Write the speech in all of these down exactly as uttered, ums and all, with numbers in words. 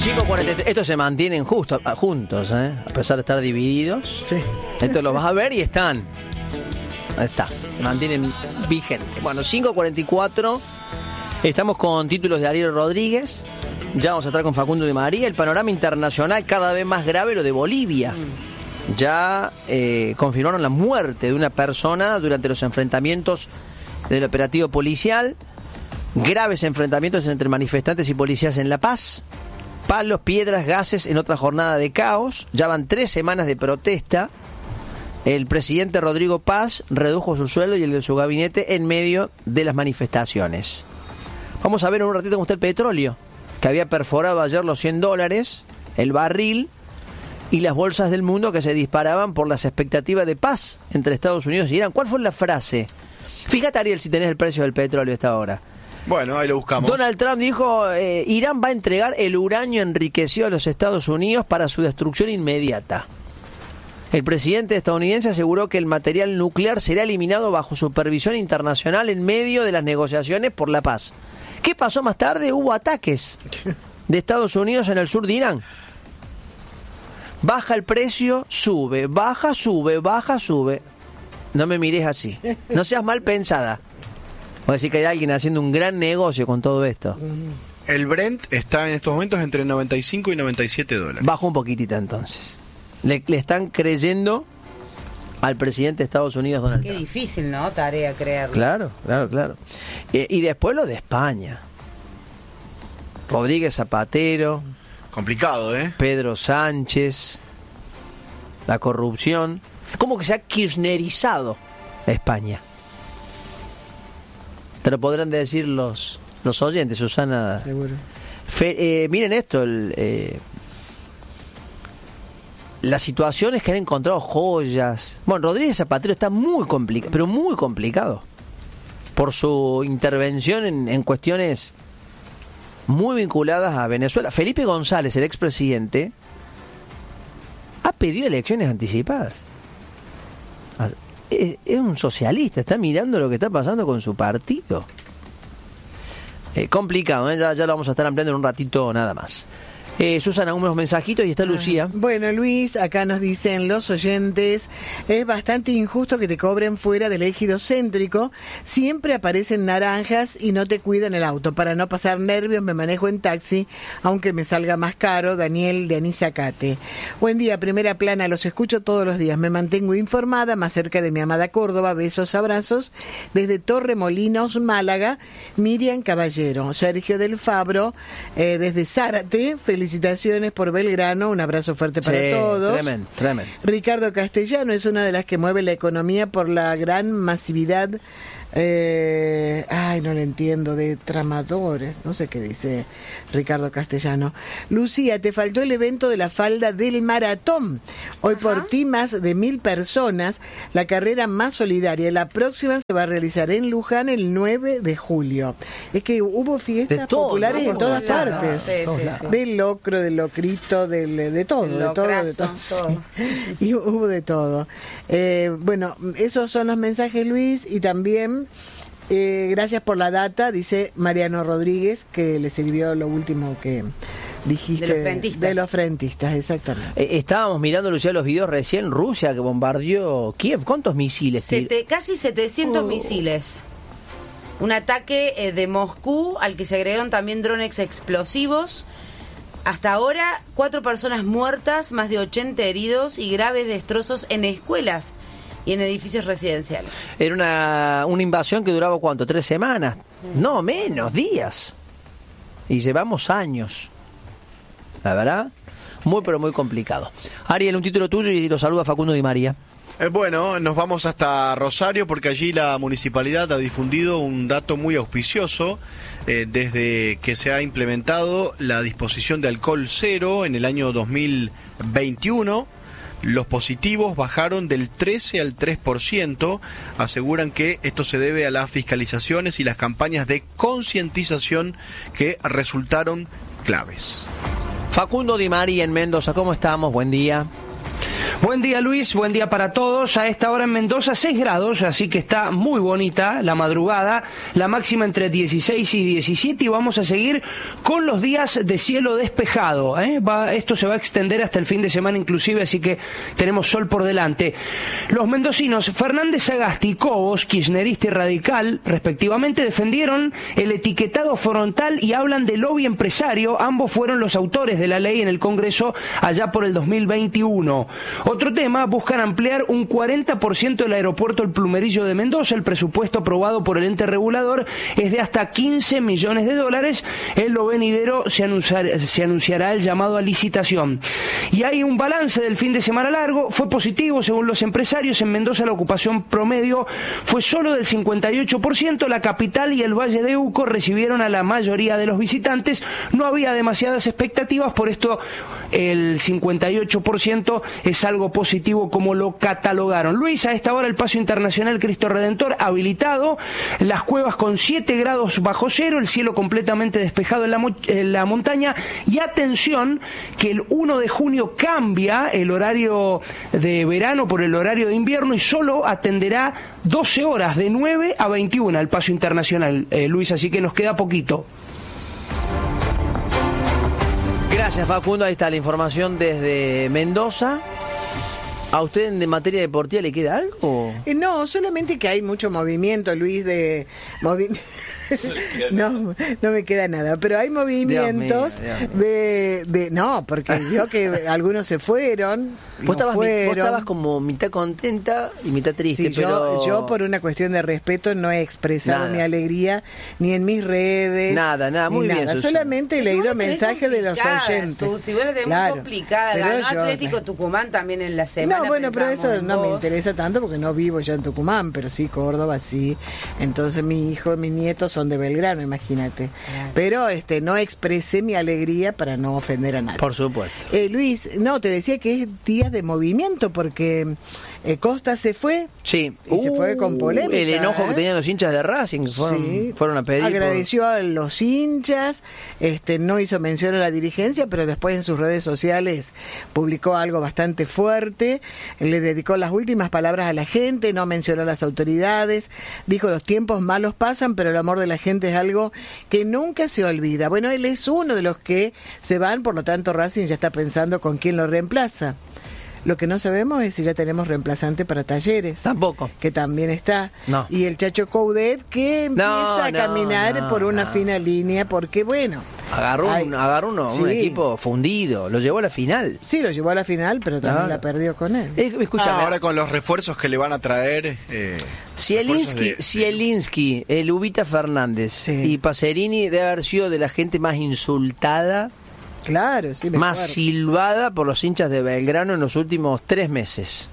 cinco cuarenta y tres. Estos se mantienen justo, juntos, ¿eh? A pesar de estar divididos. Sí. Estos los vas a ver y están. Ahí está. Se mantienen vigentes. Bueno, cinco cuarenta y cuatro. Estamos con títulos de Ariel Rodríguez. Ya vamos a estar con Facundo Di María. El panorama internacional cada vez más grave, lo de Bolivia. Ya eh, confirmaron la muerte de una persona durante los enfrentamientos del operativo policial. Graves enfrentamientos entre manifestantes y policías en La Paz. Palos, piedras, gases en otra jornada de caos. Ya van tres semanas de protesta. El presidente Rodrigo Paz redujo su sueldo y el de su gabinete en medio de las manifestaciones. Vamos a ver en un ratito cómo está el petróleo, que había perforado ayer los cien dólares, el barril y las bolsas del mundo que se disparaban por las expectativas de paz entre Estados Unidos y Irán. ¿Cuál fue la frase? Fíjate, Ariel, si tenés el precio del petróleo a esta hora. Bueno, ahí lo buscamos. Donald Trump dijo, eh, Irán va a entregar el uranio enriquecido a los Estados Unidos para su destrucción inmediata. El presidente estadounidense aseguró que el material nuclear será eliminado bajo supervisión internacional en medio de las negociaciones por la paz. ¿Qué pasó más tarde? Hubo ataques de Estados Unidos en el sur de Irán. Baja el precio, sube, baja, sube, baja, sube. No me mires así. No seas mal pensada. Voy a decir que hay alguien haciendo un gran negocio con todo esto. El Brent está en estos momentos entre noventa y cinco y noventa y siete dólares. Bajo un poquitito entonces. Le, le están creyendo al presidente de Estados Unidos, Donald Qué Trump. Qué difícil, ¿no? Tarea creerlo. Claro, claro, claro. Eh, y después lo de España. Rodríguez Zapatero. Complicado, ¿eh? Pedro Sánchez. La corrupción. Como que se ha kirchnerizado España. Te lo podrán decir los, los oyentes, Susana. Seguro. Fe, eh, miren esto, el, eh, las situaciones que han encontrado joyas. Bueno, Rodríguez Zapatero está muy complicado, pero muy complicado, por su intervención en, en cuestiones muy vinculadas a Venezuela. Felipe González, el expresidente, ha pedido elecciones anticipadas. Es, es un socialista, está mirando lo que está pasando con su partido. Eh, complicado, ¿eh? ya, ya lo vamos a estar ampliando en un ratito nada más. Eh, Susana, unos mensajitos y está Lucía. Bueno, Luis, acá nos dicen los oyentes, es bastante injusto que te cobren fuera del ejido céntrico, siempre aparecen naranjas y no te cuidan el auto. Para no pasar nervios me manejo en taxi, aunque me salga más caro. Daniel de Anisacate. Buen día, Primera Plana, los escucho todos los días, me mantengo informada, más cerca de mi amada Córdoba, besos, abrazos, desde Torremolinos, Málaga, Miriam Caballero. Sergio del Fabro, eh, desde Zárate, felicidades. Felicitaciones por Belgrano, un abrazo fuerte para sí, todos. Tremendo, tremendo. Ricardo Castellano es una de las que mueve la economía por la gran masividad, eh, ay, no le entiendo, de tramadores, no sé qué dice Ricardo Castellano. Lucía, te faltó el evento de la falda del maratón. Hoy Ajá. por ti más de mil personas, la carrera más solidaria. La próxima se va a realizar en Luján el nueve de julio. Es que hubo fiestas todo, populares ¿no? en todas de partes. Sí, sí, sí. Del locro, del locrito, del, de todo, de todo, de todo. todo. Sí. Y hubo de todo. Eh, bueno, esos son los mensajes, Luis, y también eh, gracias por la data, dice Mariano Rodríguez, que le sirvió lo último que dijiste de los frentistas, de los frentistas exactamente. Eh, estábamos mirando, Lucía, los videos recién, Rusia que bombardeó Kiev. ¿Cuántos misiles? Sete, casi setecientos oh. misiles. Un ataque eh, de Moscú al que se agregaron también drones explosivos. Hasta ahora, cuatro personas muertas, más de ochenta heridos y graves destrozos en escuelas y en edificios residenciales. Era una, una invasión que duraba, ¿cuánto? ¿Tres semanas? No, menos, días. Y llevamos años. La verdad, muy pero muy complicado. Ariel, un título tuyo y lo saluda Facundo Di María. Eh, bueno, nos vamos hasta Rosario porque allí la municipalidad ha difundido un dato muy auspicioso. Eh, desde que se ha implementado la disposición de alcohol cero en el año dos mil veintiuno, los positivos bajaron del trece al tres por ciento. Aseguran que esto se debe a las fiscalizaciones y las campañas de concientización que resultaron claves. Facundo Di María en Mendoza, ¿cómo estamos? Buen día. Buen día, Luis, buen día para todos. A esta hora en Mendoza seis grados, así que está muy bonita la madrugada, la máxima entre dieciséis y diecisiete, y vamos a seguir con los días de cielo despejado, ¿eh? Va, esto se va a extender hasta el fin de semana inclusive, así que tenemos sol por delante. Los mendocinos Fernández Sagasti y Cobos, kirchnerista y radical, respectivamente, defendieron el etiquetado frontal y hablan de lobby empresario. Ambos fueron los autores de la ley en el Congreso allá por el dos mil veintiuno. Otro tema, buscan ampliar un cuarenta por ciento del aeropuerto El Plumerillo de Mendoza. El presupuesto aprobado por el ente regulador es de hasta quince millones de dólares. En lo venidero se, anunciar, se anunciará el llamado a licitación. Y hay un balance del fin de semana largo. Fue positivo, según los empresarios. En Mendoza la ocupación promedio fue solo del cincuenta y ocho por ciento. La capital y el Valle de Uco recibieron a la mayoría de los visitantes. No había demasiadas expectativas, por esto el cincuenta y ocho por ciento es algo positivo como lo catalogaron. Luis, a esta hora el Paso Internacional Cristo Redentor habilitado, las cuevas con siete grados bajo cero, el cielo completamente despejado en la, mo en la montaña, y atención que el uno de junio cambia el horario de verano por el horario de invierno y solo atenderá doce horas, de nueve a veintiuna el Paso Internacional, eh, Luis, así que nos queda poquito. Gracias, Facundo. Ahí está la información desde Mendoza. ¿A usted en materia deportiva le queda algo? Eh, no, solamente que hay mucho movimiento, Luis, de... Movi no, no me queda nada, pero hay movimientos Dios mío, Dios mío. De, de... No, porque vio que algunos se fueron. Vos, no estabas, fueron. vos estabas como mitad contenta y mitad triste, sí, pero... yo, yo por una cuestión de respeto no he expresado nada. Mi alegría ni en mis redes. Nada, nada, muy bien. Nada. Susi. Solamente he leído mensajes de los oyentes. Susi, vos la tenés claro, muy complicada. Ganó yo, Atlético Tucumán también en la semana. No, bueno, pero eso no vos. me interesa tanto porque no vivo ya en Tucumán, pero sí Córdoba, sí. Entonces mi hijo y mis nietos son de Belgrano, imagínate. Claro. Pero este no expresé mi alegría para no ofender a nadie. Por supuesto. Eh, Luis, no, te decía que es día de movimiento porque eh, Costa se fue. Sí. Y uh, se fue con polémica. El enojo ¿eh? que tenían los hinchas de Racing fueron, sí. fueron a pedir. Agradeció por... a los hinchas, este no hizo mención a la dirigencia, pero después en sus redes sociales publicó algo bastante fuerte. Le dedicó las últimas palabras a la gente, no mencionó a las autoridades, dijo los tiempos malos pasan, pero el amor de la gente es algo que nunca se olvida. Bueno, él es uno de los que se van, por lo tanto Racing ya está pensando con quién lo reemplaza. Lo que no sabemos es si ya tenemos reemplazante para Talleres. Tampoco. Que también está. No. Y el Chacho Coudet que empieza no, a caminar no, por una no. fina línea porque, bueno... Agarró, hay, un, agarró uno, sí. un equipo fundido, lo llevó a la final. Sí, lo llevó a la final, pero también claro. la perdió con él. Eh, escúchame, ah, ahora con los refuerzos que le van a traer... Eh, Zielinski, de, Zielinski, el Ubita Fernández sí. y Pacerini debe haber sido de la gente más insultada... Claro, sí, me más acuerdo. silbada por los hinchas de Belgrano en los últimos tres meses.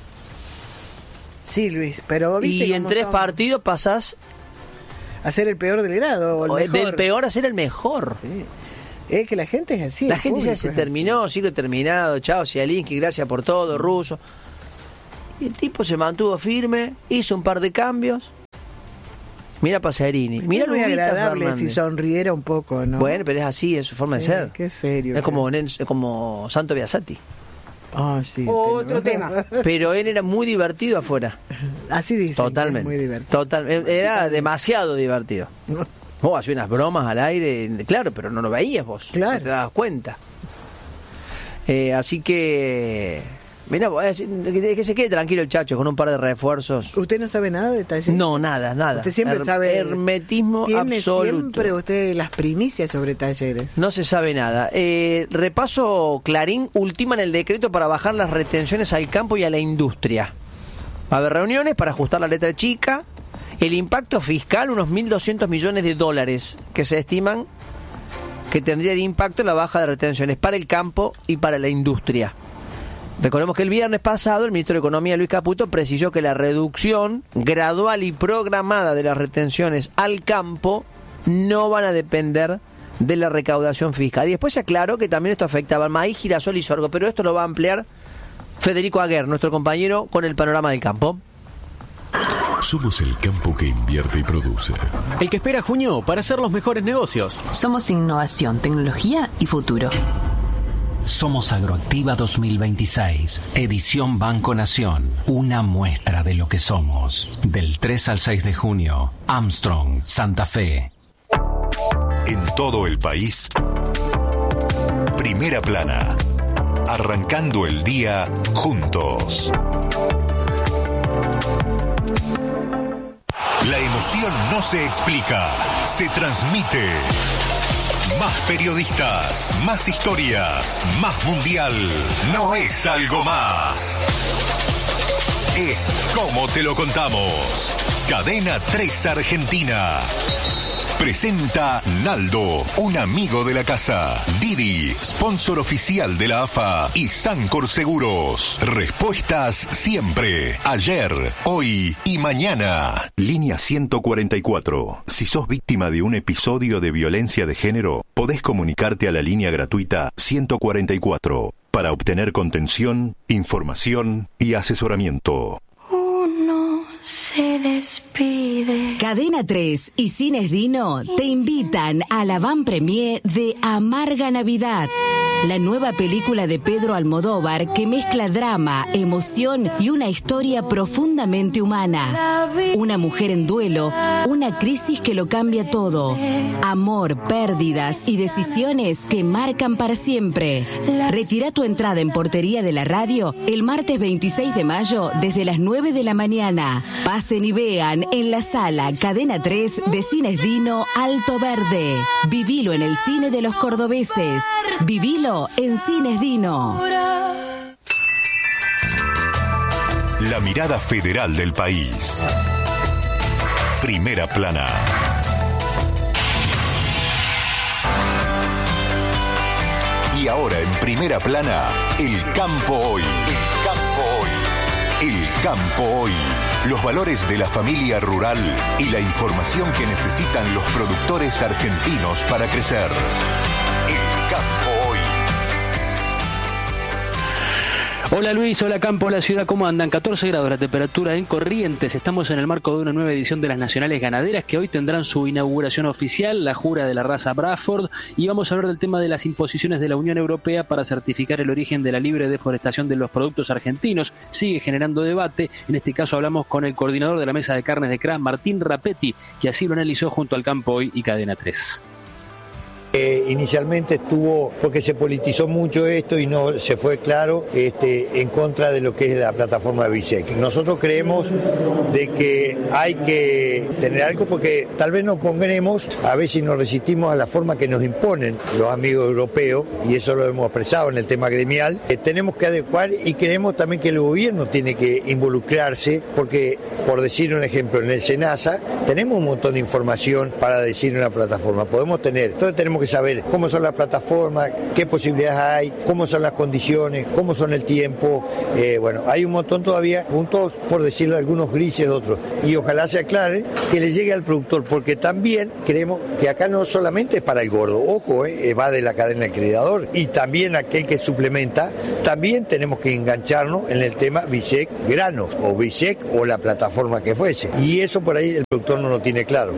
Sí, Luis, pero ¿viste y en tres son? partidos pasás a ser el peor del grado o el o mejor. Del peor a ser el mejor. Sí. Es que la gente es así. La gente ya se terminó, así. Ciclo terminado, chao Zielinski, gracias por todo, ruso. Y el tipo se mantuvo firme, hizo un par de cambios. Mira Pacerini, mira muy agradable Fernández. Si sonriera un poco, ¿no? Bueno, pero es así, es su forma sí, de ser. Qué serio. Es como, es como Santo Biasati. Ah, oh, sí. Otro tema. Pero él era muy divertido afuera. Así dice. Totalmente. Muy divertido. Total, era demasiado divertido. Vos hacías unas bromas al aire, claro, pero no lo veías vos. Claro. No te dabas cuenta. Eh, así que... Mira, que, que se quede tranquilo el Chacho con un par de refuerzos. ¿Usted no sabe nada de Talleres? No, nada, nada. Usted siempre Her sabe. Hermetismo tiene absoluto. Siempre usted las primicias sobre Talleres. No se sabe nada. Eh, repaso, Clarín ultiman el decreto para bajar las retenciones al campo y a la industria. Va a haber reuniones para ajustar la letra chica. El impacto fiscal, unos mil doscientos millones de dólares, que se estiman que tendría de impacto la baja de retenciones para el campo y para la industria. Recordemos que el viernes pasado el ministro de Economía, Luis Caputo, precisó que la reducción gradual y programada de las retenciones al campo no van a depender de la recaudación fiscal. Y después se aclaró que también esto afectaba al maíz, girasol y sorgo, pero esto lo va a ampliar Federico Aguer, nuestro compañero, con el panorama del campo. Somos el campo que invierte y produce. El que espera junio para hacer los mejores negocios. Somos innovación, tecnología y futuro. Somos Agroactiva dos mil veintiséis, edición Banco Nación, una muestra de lo que somos. Del tres al seis de junio, Armstrong, Santa Fe. En todo el país, Primera Plana, arrancando el día juntos. La emoción no se explica, se transmite. Más periodistas, más historias, más mundial. No es algo más. Es como te lo contamos. Cadena tres Argentina. Presenta Naldo, un amigo de la casa. Didi, sponsor oficial de la A F A. Y Sancor Seguros. Respuestas siempre. Ayer, hoy y mañana. Línea ciento cuarenta y cuatro. Si sos víctima de un episodio de violencia de género, podés comunicarte a la línea gratuita ciento cuarenta y cuatro para obtener contención, información y asesoramiento. Se despide. Cadena tres y Cines Dino te invitan a la van premier de Amarga Navidad, la nueva película de Pedro Almodóvar que mezcla drama, emoción y una historia profundamente humana. Una mujer en duelo, una crisis que lo cambia todo. Amor, pérdidas y decisiones que marcan para siempre. Retira tu entrada en Portería de la Radio el martes veintiséis de mayo desde las nueve de la mañana. Pasen y vean en la sala Cadena tres de Cines Dino Alto Verde. Vivilo en el cine de los cordobeses. Vivilo en Cines Dino. La mirada federal del país. Primera Plana. Y ahora en Primera Plana, el campo hoy. El campo hoy. El campo hoy. Los valores de la familia rural y la información que necesitan los productores argentinos para crecer. El campo hoy. Hola Luis, hola Campo, hola ciudad, ¿cómo andan? catorce grados la temperatura en Corrientes. Estamos en el marco de una nueva edición de las Nacionales Ganaderas que hoy tendrán su inauguración oficial, la jura de la raza Bradford, y vamos a hablar del tema de las imposiciones de la Unión Europea para certificar el origen de la libre deforestación de los productos argentinos. Sigue generando debate. En este caso hablamos con el coordinador de la mesa de carnes de C R A, Martín Rapetti, que así lo analizó junto al Campo Hoy y Cadena tres. Eh, inicialmente estuvo, porque se politizó mucho esto y no se fue claro este, en contra de lo que es la plataforma de BISEC. Nosotros creemos de que hay que tener algo porque tal vez nos ponemos, a ver si nos resistimos a la forma que nos imponen los amigos europeos, y eso lo hemos expresado en el tema gremial. Eh, tenemos que adecuar y creemos también que el gobierno tiene que involucrarse porque, por decir un ejemplo, en el SENASA tenemos un montón de información para decir en la plataforma. Podemos tener, entonces tenemos que saber cómo son las plataformas, qué posibilidades hay, cómo son las condiciones, cómo son el tiempo. Eh, bueno, hay un montón todavía, puntos, por decirlo, algunos grises, otros. Y ojalá se aclare que le llegue al productor, porque también creemos que acá no solamente es para el gordo, ojo, eh, va de la cadena del criador, y también aquel que suplementa, también tenemos que engancharnos en el tema BISEC granos, o BISEC o la plataforma que fuese. Y eso por ahí el productor no lo tiene claro.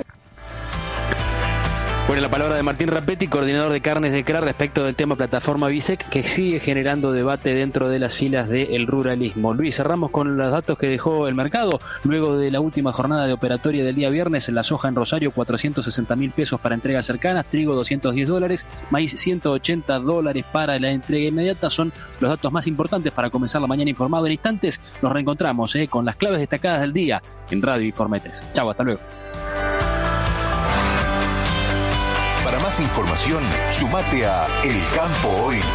Bueno, la palabra de Martín Rapetti, coordinador de carnes de C R A, respecto del tema plataforma BISEC, que sigue generando debate dentro de las filas del ruralismo. Luis, cerramos con los datos que dejó el mercado. Luego de la última jornada de operatoria del día viernes, la soja en Rosario, cuatrocientos sesenta mil pesos para entregas cercanas, trigo doscientos diez dólares, maíz ciento ochenta dólares para la entrega inmediata. Son los datos más importantes para comenzar la mañana informado. En instantes nos reencontramos eh, con las claves destacadas del día en Radio Informe tres. Chau, hasta luego. Para más información, sumate a El Campo Hoy